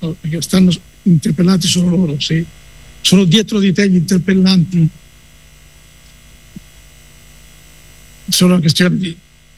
perché stanno interpellati solo loro, se sono dietro di te gli interpellanti, sono una questione di...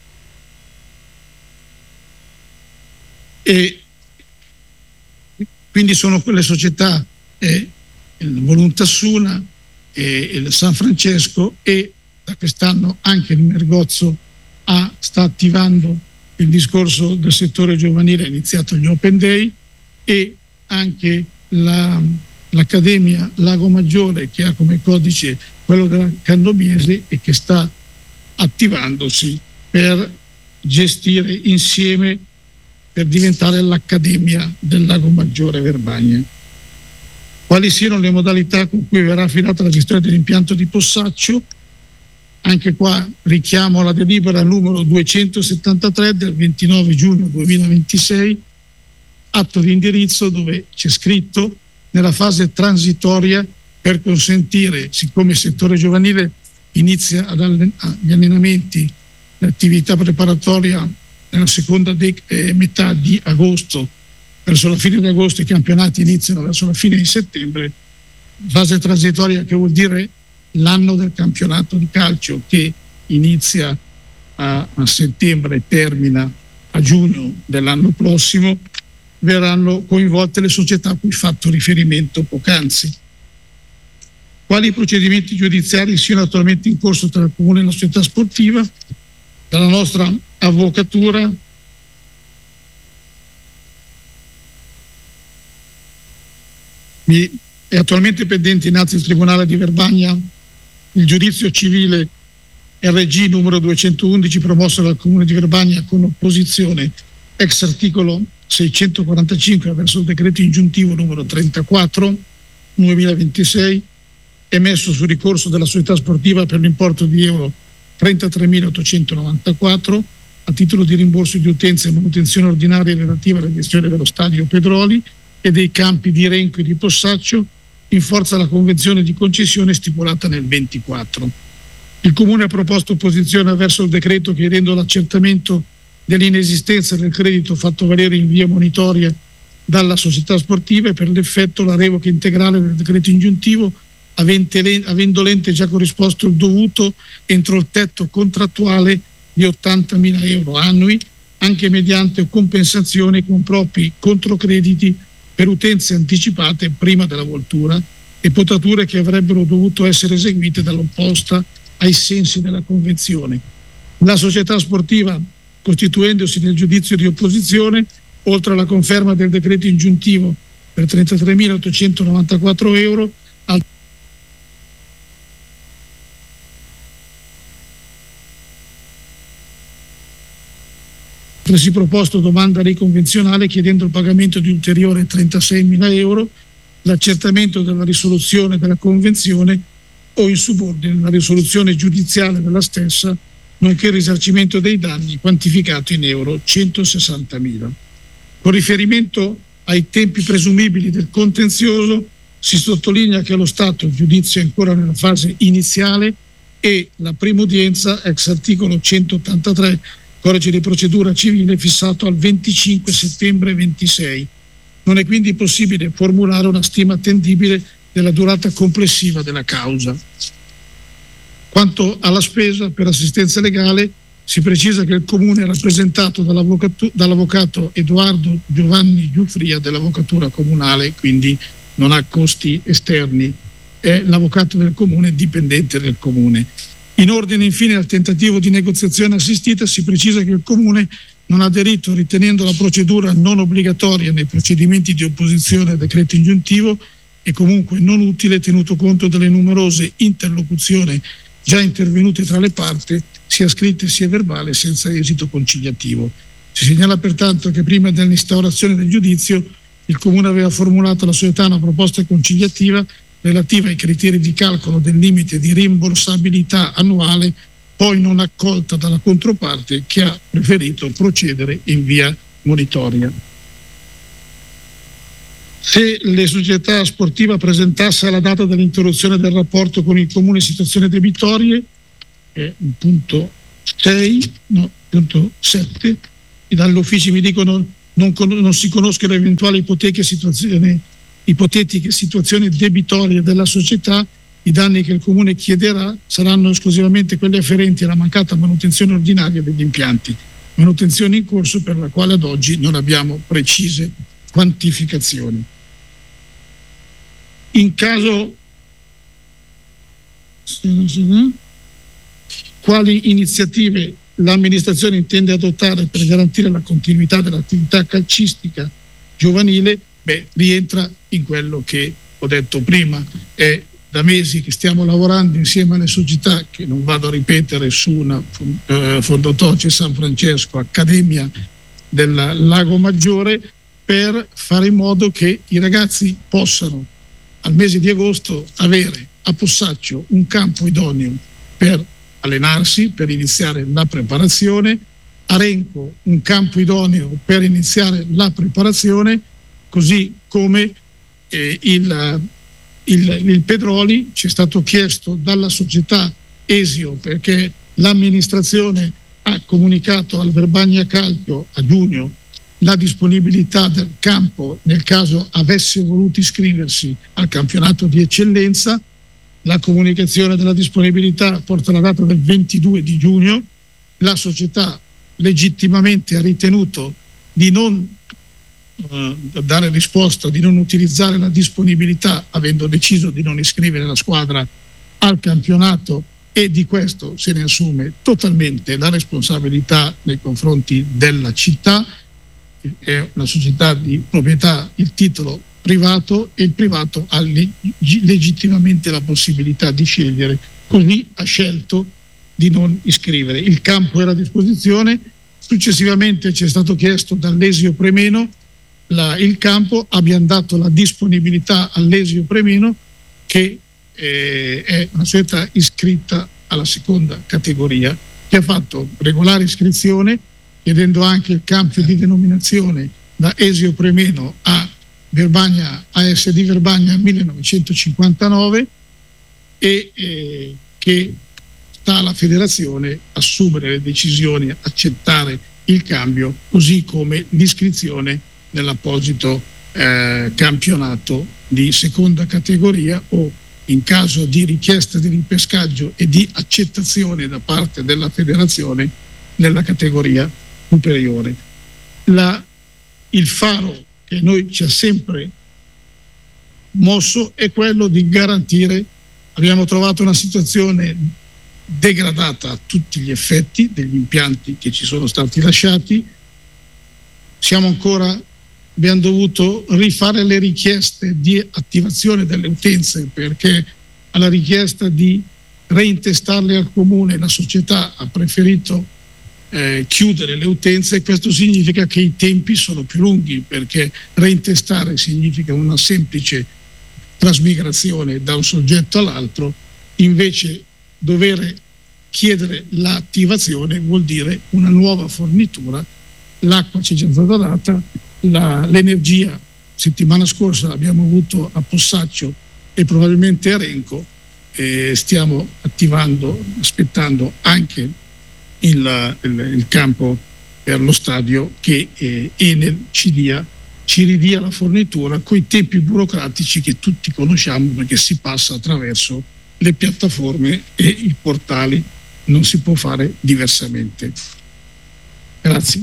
E quindi sono quelle società, il Voluntassuna e il San Francesco, e da quest'anno anche il Mergozzo sta attivando il discorso del settore giovanile, ha iniziato gli Open Day, e anche l'Accademia Lago Maggiore, che ha come codice quello della Candomiese e che sta attivandosi per gestire insieme, per diventare l'Accademia del Lago Maggiore Verbagna. Quali siano le modalità con cui verrà affidata la gestione dell'impianto di Possaccio? Anche qua richiamo alla delibera numero 273 del 29 giugno 2026, atto di indirizzo dove c'è scritto: nella fase transitoria per consentire, siccome il settore giovanile inizia gli allenamenti, l'attività preparatoria nella seconda metà di agosto, verso la fine di agosto, i campionati iniziano verso la fine di settembre, fase transitoria che vuol dire l'anno del campionato di calcio, che inizia a settembre e termina a giugno dell'anno prossimo, verranno coinvolte le società a cui fatto riferimento poc'anzi. Quali procedimenti giudiziari siano attualmente in corso tra il Comune e la società sportiva? Dalla nostra avvocatura è attualmente pendente innanzi al Tribunale di Verbagna il giudizio civile RG numero 211 promosso dal Comune di Verbagna con opposizione ex articolo 645 verso il decreto ingiuntivo numero 34 2026, emesso su ricorso della società sportiva per l'importo di euro 33.894 a titolo di rimborso di utenze e manutenzione ordinaria relativa alla gestione dello stadio Pedroli e dei campi di Renco e di Possaccio, in forza della convenzione di concessione stipulata nel 24. Il Comune ha proposto opposizione verso il decreto, chiedendo l'accertamento dell'inesistenza del credito fatto valere in via monitoria dalla società sportiva e per l'effetto la revoca integrale del decreto ingiuntivo, avendo l'ente già corrisposto il dovuto entro il tetto contrattuale di 80.000 euro annui, anche mediante compensazione con propri controcrediti per utenze anticipate prima della voltura e potature che avrebbero dovuto essere eseguite dall'opposta ai sensi della convenzione. La società sportiva, costituendosi nel giudizio di opposizione, oltre alla conferma del decreto ingiuntivo per 33.894 euro, si proposto domanda riconvenzionale chiedendo il pagamento di ulteriore 36.000 euro, l'accertamento della risoluzione della convenzione o in subordine la risoluzione giudiziale della stessa, nonché il risarcimento dei danni quantificato in euro 160.000. Con riferimento ai tempi presumibili del contenzioso, si sottolinea che allo Stato il giudizio è ancora nella fase iniziale e la prima udienza, ex articolo 183 Codice di procedura civile, fissato al 25 settembre 26. Non è quindi possibile formulare una stima attendibile della durata complessiva della causa. Quanto alla spesa per assistenza legale, si precisa che il Comune è rappresentato dall'avvocato Edoardo Giovanni Giuffria dell'Avvocatura Comunale, quindi non ha costi esterni, è l'avvocato del Comune, dipendente del Comune. In ordine infine al tentativo di negoziazione assistita, si precisa che il Comune non ha aderito, ritenendo la procedura non obbligatoria nei procedimenti di opposizione al decreto ingiuntivo e comunque non utile, tenuto conto delle numerose interlocuzioni già intervenute tra le parti, sia scritte sia verbale, senza esito conciliativo. Si segnala pertanto che prima dell'instaurazione del giudizio il Comune aveva formulato alla società una proposta conciliativa relativa ai criteri di calcolo del limite di rimborsabilità annuale, poi non accolta dalla controparte, che ha preferito procedere in via monitoria. Se le società sportive presentasse alla data dell'interruzione del rapporto con il Comune situazioni debitorie, punto 7, dagli uffici mi dicono non si conoscono eventuali ipotetiche situazioni debitorie della società. I danni che il Comune chiederà saranno esclusivamente quelli afferenti alla mancata manutenzione ordinaria degli impianti, manutenzione in corso per la quale ad oggi non abbiamo precise quantificazioni. In caso quali iniziative l'amministrazione intende adottare per garantire la continuità dell'attività calcistica giovanile? Rientra in quello che ho detto prima. È da mesi che stiamo lavorando insieme alle società, che non vado a ripetere, su una Fondotoce San Francesco, Accademia del Lago Maggiore, per fare in modo che i ragazzi possano al mese di agosto avere a Possaccio un campo idoneo per allenarsi, per iniziare la preparazione, a Renco un campo idoneo per iniziare la preparazione, così come il Pedroli. Ci è stato chiesto dalla società Esio, perché l'amministrazione ha comunicato al Verbania Calcio a giugno la disponibilità del campo nel caso avesse voluto iscriversi al campionato di eccellenza. La comunicazione della disponibilità porta la data del 22 di giugno. La società legittimamente ha ritenuto di non dare risposta, di non utilizzare la disponibilità, avendo deciso di non iscrivere la squadra al campionato, e di questo se ne assume totalmente la responsabilità nei confronti della città. È una società di proprietà, il titolo privato, e il privato ha legittimamente la possibilità di scegliere, così ha scelto di non iscrivere. Il campo era a disposizione, successivamente ci è stato chiesto dall'Esio Premeno il campo, abbiamo dato la disponibilità all'Esio Premeno, che è una società iscritta alla seconda categoria, che ha fatto regolare iscrizione, chiedendo anche il cambio di denominazione da Esio Premeno a Verbania, ASD Verbania 1959, e che sta alla federazione assumere le decisioni, accettare il cambio, così come l'iscrizione nell'apposito campionato di seconda categoria, o in caso di richiesta di ripescaggio e di accettazione da parte della federazione nella categoria superiore. Il faro che noi ci ha sempre mosso è quello di garantire. Abbiamo trovato una situazione degradata a tutti gli effetti degli impianti che ci sono stati lasciati. Abbiamo dovuto rifare le richieste di attivazione delle utenze, perché alla richiesta di reintestarle al comune la società ha preferito chiudere le utenze. Questo significa che i tempi sono più lunghi, perché reintestare significa una semplice trasmigrazione da un soggetto all'altro, invece dover chiedere l'attivazione vuol dire una nuova fornitura. L'acqua ci è già stata data, l'energia settimana scorsa l'abbiamo avuto a Possaccio e probabilmente a Renco, stiamo aspettando anche il campo per lo stadio, che Enel ci ridia la fornitura coi tempi burocratici che tutti conosciamo, perché si passa attraverso le piattaforme e i portali, non si può fare diversamente. Grazie.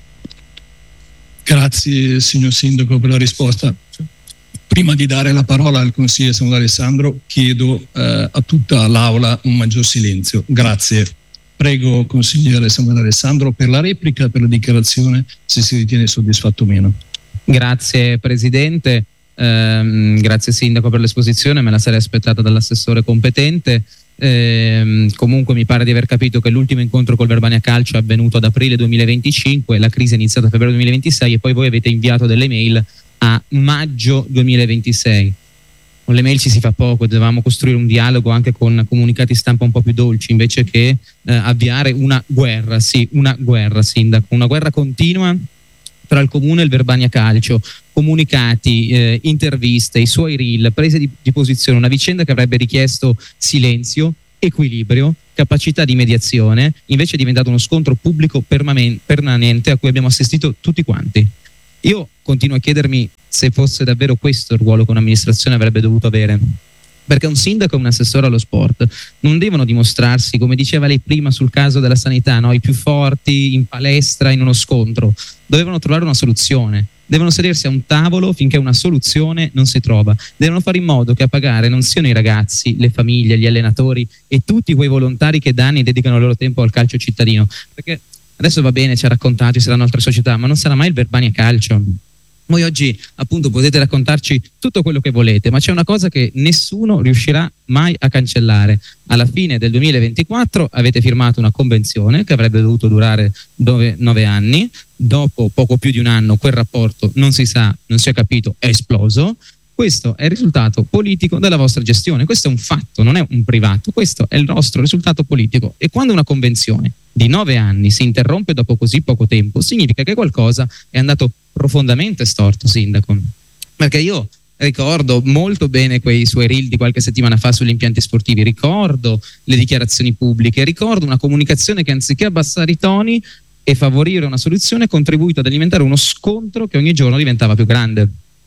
Grazie signor Sindaco per la risposta. Prima di dare la parola al consigliere Samuele Alessandro, chiedo a tutta l'Aula un maggior silenzio. Grazie. Prego consigliere Samuele Alessandro per la replica e per la dichiarazione, se si ritiene soddisfatto o meno. Grazie Presidente, grazie Sindaco per l'esposizione, me la sarei aspettata dall'assessore competente. Comunque mi pare di aver capito che l'ultimo incontro col Verbania Calcio è avvenuto ad aprile 2025, la crisi è iniziata a febbraio 2026 e poi voi avete inviato delle mail a maggio 2026. Con le mail ci si fa poco, dovevamo costruire un dialogo anche con comunicati stampa un po' più dolci, invece che avviare una guerra, Sindaco, una guerra continua tra il Comune e il Verbania Calcio, comunicati, interviste, i suoi reel, prese di posizione, una vicenda che avrebbe richiesto silenzio, equilibrio, capacità di mediazione, invece è diventato uno scontro pubblico permanente a cui abbiamo assistito tutti quanti. Io continuo a chiedermi se fosse davvero questo il ruolo che un'amministrazione avrebbe dovuto avere. Perché un sindaco e un assessore allo sport non devono dimostrarsi, come diceva lei prima sul caso della sanità, no? I più forti in palestra, in uno scontro. Dovevano trovare una soluzione. Devono sedersi a un tavolo finché una soluzione non si trova. Devono fare in modo che a pagare non siano i ragazzi, le famiglie, gli allenatori e tutti quei volontari che da anni dedicano il loro tempo al calcio cittadino. Perché adesso va bene, ci ha raccontato, ci saranno altre società, ma non sarà mai il Verbania Calcio. Voi oggi appunto potete raccontarci tutto quello che volete, ma c'è una cosa che nessuno riuscirà mai a cancellare. Alla fine del 2024 avete firmato una convenzione che avrebbe dovuto durare 9 anni. Dopo poco più di un anno quel rapporto non si sa, non si è capito, è esploso. Questo è il risultato politico della vostra gestione. Questo è un fatto, non è un privato, questo è il nostro risultato politico. E quando una convenzione di 9 anni si interrompe dopo così poco tempo, significa che qualcosa è andato profondamente storto, sindaco. Perché io ricordo molto bene quei suoi reel di qualche settimana fa sugli impianti sportivi, ricordo le dichiarazioni pubbliche, ricordo una comunicazione che anziché abbassare i toni e favorire una soluzione ha contribuito ad alimentare uno scontro che ogni giorno diventava più grande.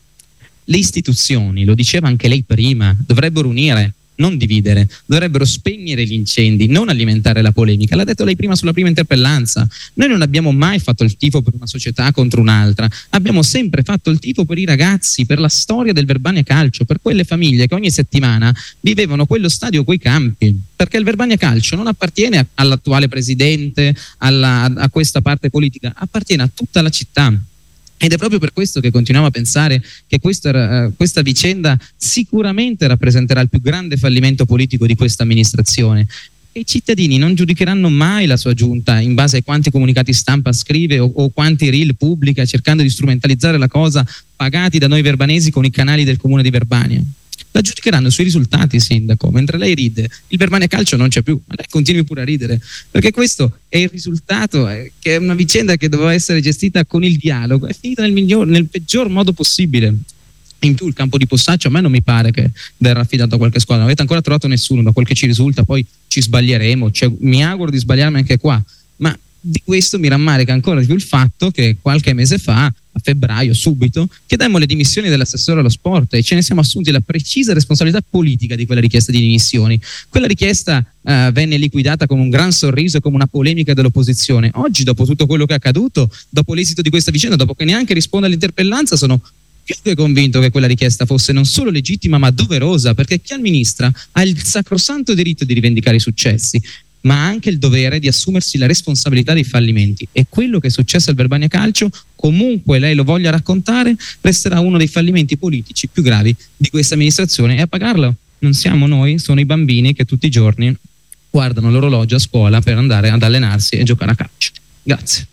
Le istituzioni, lo diceva anche lei prima, dovrebbero unire, non dividere, dovrebbero spegnere gli incendi, non alimentare la polemica. L'ha detto lei prima sulla prima interpellanza. Noi non abbiamo mai fatto il tifo per una società contro un'altra, abbiamo sempre fatto il tifo per i ragazzi, per la storia del Verbania Calcio, per quelle famiglie che ogni settimana vivevano quello stadio, quei campi, perché il Verbania Calcio non appartiene all'attuale presidente, a questa parte politica, appartiene a tutta la città. Ed è proprio per questo che continuiamo a pensare che questa vicenda sicuramente rappresenterà il più grande fallimento politico di questa amministrazione. E i cittadini non giudicheranno mai la sua giunta in base a quanti comunicati stampa scrive o quanti reel pubblica cercando di strumentalizzare la cosa, pagati da noi verbanesi con i canali del comune di Verbania. La giudicheranno sui risultati, sindaco. Mentre lei ride, il Verbania Calcio non c'è più, ma lei continui pure a ridere, perché questo è il risultato, che è una vicenda che doveva essere gestita con il dialogo, è finita nel peggior modo possibile. In più il campo di Possaccio a me non mi pare che verrà affidato a qualche squadra, non avete ancora trovato nessuno, da quel che ci risulta, poi ci sbaglieremo, mi auguro di sbagliarmi anche qua, ma di questo mi rammarica ancora di più il fatto che qualche mese fa, a febbraio, subito, chiedemmo le dimissioni dell'assessore allo sport e ce ne siamo assunti la precisa responsabilità politica di quella richiesta di dimissioni. Quella richiesta venne liquidata con un gran sorriso e come una polemica dell'opposizione. Oggi, dopo tutto quello che è accaduto, dopo l'esito di questa vicenda, dopo che neanche risponde all'interpellanza, sono più che convinto che quella richiesta fosse non solo legittima ma doverosa, perché chi amministra ha il sacrosanto diritto di rivendicare i successi, ma ha anche il dovere di assumersi la responsabilità dei fallimenti. E quello che è successo al Verbania Calcio, comunque lei lo voglia raccontare, resterà uno dei fallimenti politici più gravi di questa amministrazione, e a pagarlo non siamo noi, sono i bambini che tutti i giorni guardano l'orologio a scuola per andare ad allenarsi e giocare a calcio. Grazie.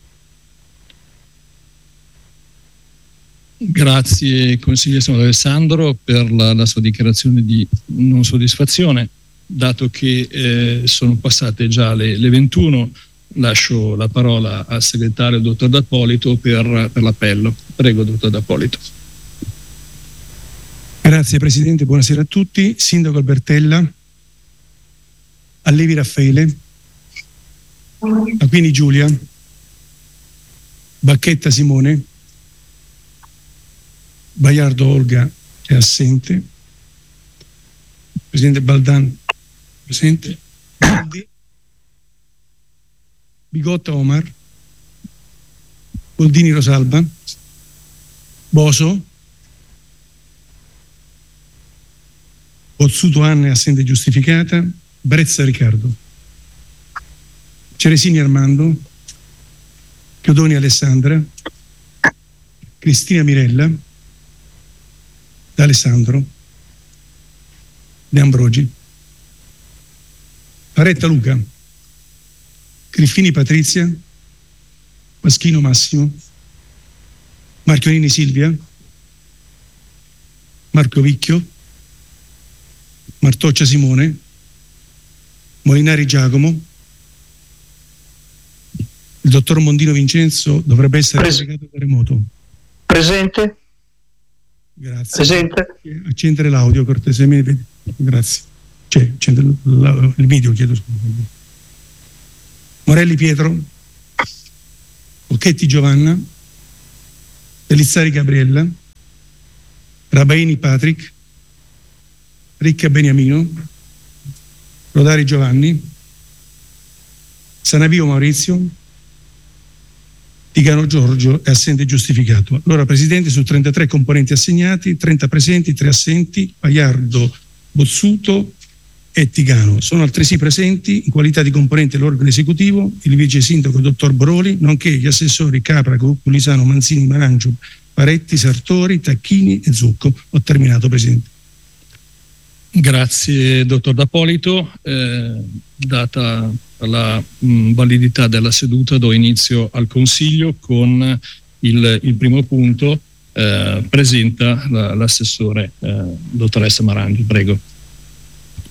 Grazie consigliere Alessandro per la sua dichiarazione di non soddisfazione. Dato che sono passate già le 21, lascio la parola al segretario dottor D'Appolito per l'appello. Prego, dottor D'Appolito. Grazie Presidente, buonasera a tutti. Sindaco Albertella, Allevi Raffaele, Aquini Giulia, Bacchetta Simone, Baiardo Olga è assente, Presidente Baldan presente, Bigotta Omar, Boldini Rosalba, Boso, Bozzuto Anna è assente giustificata, Brezza Riccardo, Ceresini Armando, Chiodoni Alessandra, Cristina Mirella, D'Alessandro, De Ambrogi, Paretta Luca, Griffini Patrizia, Paschino Massimo, Marchionini Silvia, Marco Vicchio, Martoccia Simone, Molinari Giacomo, il dottor Mondino Vincenzo dovrebbe essere collegato da remoto. Presente. Grazie. Presente. Accendere l'audio cortesemente. Grazie. Accendere il video, chiedo scusa. Morelli Pietro, Occhetti Giovanna, Pellizzari Gabriella, Rabaini Patrick, Ricca Beniamino, Rodari Giovanni, Sanavio Maurizio, Tigano Giorgio è assente giustificato. Allora, Presidente, su 33 componenti assegnati, 30 presenti, 3 assenti, Paiardo, Bozzuto e Tigano. Sono altresì presenti in qualità di componente dell'organo esecutivo il vice sindaco dottor Boroli, nonché gli assessori Capra, Pulisano, Manzini, Marancio, Paretti, Sartori, Tacchini e Zucco. Ho terminato, Presidente. Grazie dottor D'Appolito. Data la validità della seduta, do inizio al Consiglio con il primo punto. Presenta l'assessore dottoressa Marangi, prego.